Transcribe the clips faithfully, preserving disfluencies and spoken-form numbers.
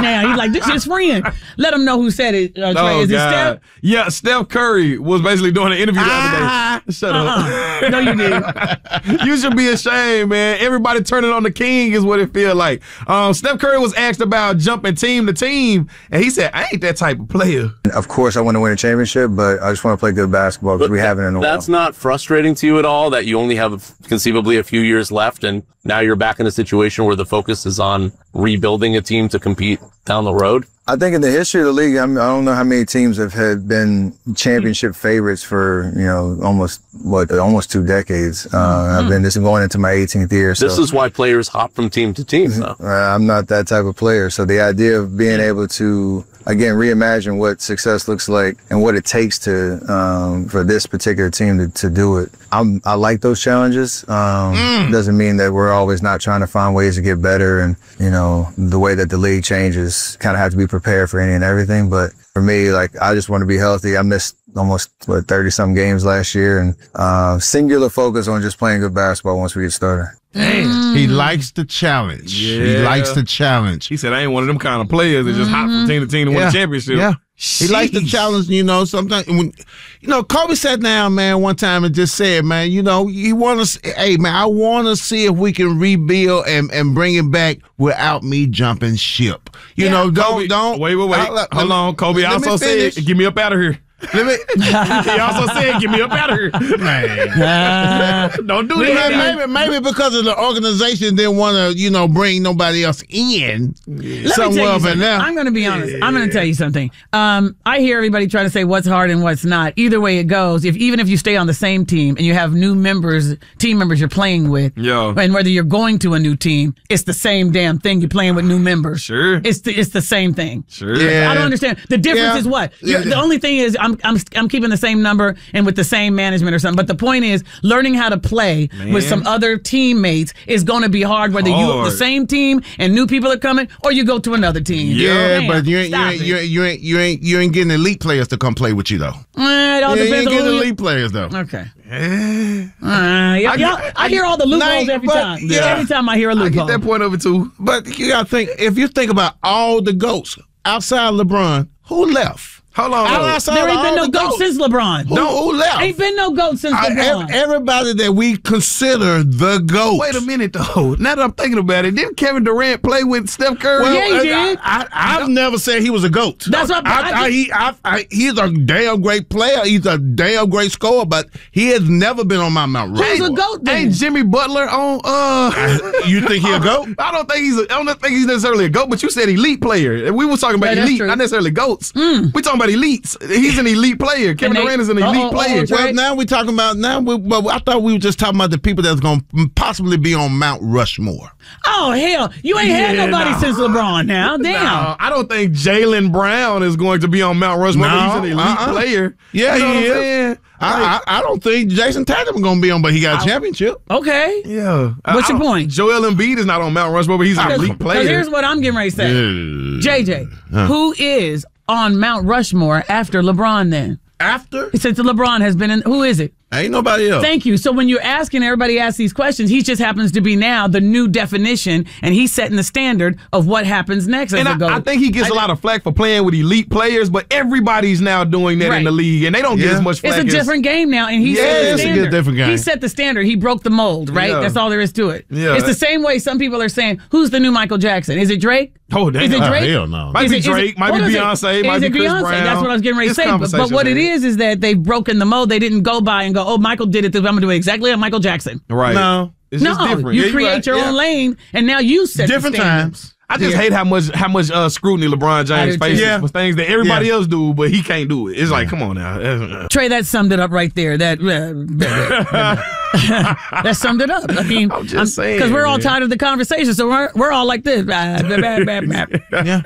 now. He's like, this is his friend. Let him know who said it, uh, Trey. Oh, is it God. Steph? Yeah, Steph Curry was basically doing an interview the Ah, other day. Shut uh-uh. up. No, you didn't. You should be ashamed, man. Everybody turning on the king is what it feels like. Um, Steph Curry was asked about jumping team to team, and he said, I ain't that type of player. Of course, I want to win a championship, but I just want to play good basketball because we haven't in a while. That's not frustrating to you at all that you only have conceivably a few years left and now you're back in a situation where the focus is on rebuilding a team to compete down the road? I think in the history of the league, I, mean, I don't know how many teams have had been championship favorites for, you know, almost, what, almost two decades. Uh, mm-hmm. I've been, this is going into my eighteenth year. So. This is why players hop from team to team, though. Uh, I'm not that type of player. So the idea of being able to, again, reimagine what success looks like and what it takes to, um, for this particular team to, to do it. I'm, I like those challenges. Um, mm. Doesn't mean that we're always not trying to find ways to get better. And, you know, the way that the league changes, kind of have to be prepared for any and everything. But for me, like, I just want to be healthy. I missed almost, what, thirty some games last year, and, uh, singular focus on just playing good basketball once we get started. Damn. He likes the challenge. Yeah. He likes the challenge. He said, I ain't one of them kind of players that just hop from team to team to yeah. win a championship. Yeah. He likes the challenge, you know, sometimes when, you know, Kobe sat down, man, one time and just said, man, you know, you want to, hey, man, I want to see if we can rebuild and, and bring it back without me jumping ship. You yeah, know, don't, Kobe, don't. Wait, wait, wait. I, Hold I, on. Kobe also said, get me up out of here. Let me. He also said, get me up out of here. Man. Don't do maybe, that. Maybe, maybe because of the organization didn't want to, you know, bring nobody else in. Let somewhere up in there. I'm going to be honest. I'm going to tell you something. Um, I hear everybody trying to say what's hard and what's not. Either way it goes, if even if you stay on the same team and you have new members, team members you're playing with, Yo. and whether you're going to a new team, it's the same damn thing. You're playing with new members. Sure. It's the, it's the same thing. Sure. Yeah. I don't understand. The difference Yeah. is what? You're, Yeah. The only thing is I'm I'm I'm keeping the same number and with the same management or something. But the point is learning how to play Man. with some other teammates is going to be hard, whether you Hard. the same team and new people are coming or you go to another team. Yeah, Man, but you ain't, you stop ain't, it. you ain't, you ain't, you ain't, you ain't getting elite players to come play with you though. Eh, it all Yeah, you depends ain't on getting who you- elite players though. Okay. Yeah. Uh, y'all, y'all, I hear all the loopholes Nah, every but- time. yeah. Every time I hear a I loophole. get that point of it, too. But you gotta think, if you think about all the GOATs outside LeBron, who left? Hold on. Outside There ain't of been all no the GOAT since LeBron. Who, who left? Ain't been no GOAT since I- LeBron. ev- everybody that we consider the GOAT. Wait a minute, though. Now that I'm thinking about it, didn't Kevin Durant play with Steph Curry? Well, Yeah, he I, did. I, I, I've never said he was a GOAT. That's what I- I, I- I, he, I, I, he's a damn great player. He's a damn great scorer, but he has never been on my Mount Who's Rushmore. a GOAT then? Ain't Jimmy Butler on? Uh, You think he a GOAT? I don't think he's. A, I don't think he's necessarily a goat. But you said elite player. We were talking about Yeah, that's elite, true. not necessarily goats. We talking about elites. He's an elite player. Kevin they- Durant is an Uh-oh, elite uh-oh, player. Trey. Well, now we're talking about now. We, but I thought we were just talking about the people that's going to possibly be on Mount Rushmore. Oh, hell. You ain't had Yeah, nobody no. since LeBron now. Damn. No, I don't think Jaylen Brown is going to be on Mount Rushmore. No, but he's an elite uh-uh. player. Yeah, you know he what I'm is. saying? I, I, I don't think Jason Tatum is going to be on, but he got a championship. Okay. Yeah. What's I- your I- point? Joel Embiid is not on Mount Rushmore, but he's an elite Because player. here's what I'm getting ready to say. Yeah. J J, who is on Mount Rushmore after LeBron then? After? Since LeBron has been in, who is it? Ain't nobody else. Thank you. So when you're asking, everybody asks these questions, he just happens to be now the new definition, and he's setting the standard of what happens next as And a I, GOAT. I think he gets a lot of flack for playing with elite players, but everybody's now doing that Right. in the league, and they don't get Yeah. as much flack It's a as- different game now, and he Yeah, set the it's a standard. good different game. He set the standard. He broke the mold, right? Yeah. That's all there is to it. Yeah. It's the same way some people are saying, who's the new Michael Jackson? Is it Drake? Oh, damn. Is it Oh, Drake? hell no. Might Is be it- is it- Drake, might what be is it? Beyonce, might Is be it Chris Beyonce? Brown. That's what I was getting ready to It's say. But, but conversations what it there. is is that they've broken the mold. They didn't go by and go, oh, Michael did it, I'm going to do it exactly like Michael Jackson. Right. No. It's no, just different. you Yeah, you're create right. your Yeah. own lane, and now you set Different the standard. times. I just Yeah. hate how much how much uh, scrutiny LeBron I James do too. faces Yeah. for things that everybody Yeah. else do, but he can't do it. It's like, come on now. Uh, Trey, that summed it up right there. That uh, that summed it up. I mean, I'm just saying, because we're all man. tired of the conversation, so we're we're all like this. Yeah. yeah.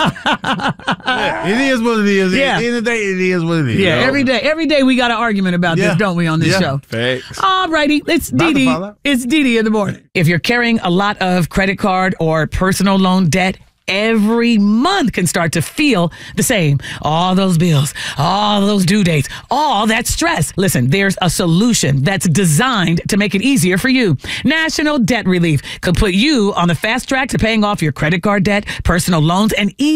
It is what it is. Yeah. At the end of the day, it is what it is. Yeah, every day, every day we got an argument about Yeah. this, don't we, on this Yeah. show? Facts. All righty, it's About to Dee Dee. fall out. It's Dee Dee in the morning. If you're carrying a lot of credit card or personal loan debt, every month can start to feel the same. All those bills, all those due dates, all that stress. Listen, there's a solution that's designed to make it easier for you. National Debt Relief could put you on the fast track to paying off your credit card debt, personal loans, and